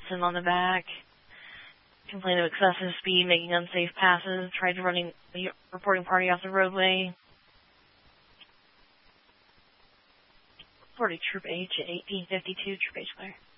Johnson on the back. Complained of excessive speed, making unsafe passes, tried running the reporting party off the roadway. Reported Troop H at 1852, Troop H clear.